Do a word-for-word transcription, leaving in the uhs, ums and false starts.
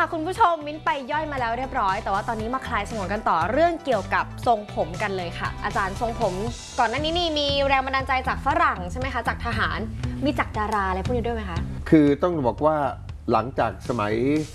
ค่ะคุณผู้ชมมิ้นไปย่อยมาแล้วเรียบร้อยแต่ว่าตอนนี้มาคลายสงวนกันต่อเรื่องเกี่ยวกับทรงผมกันเลยค่ะอาจารย์ทรงผมก่อนหน้านี้นี่มีแรงบันดาลใจจากฝรั่งใช่ไหมคะจากทหารมีจากดาราอะไรพวกนี้ด้วยไหมคะคือต้องบอกว่าหลังจากสมัย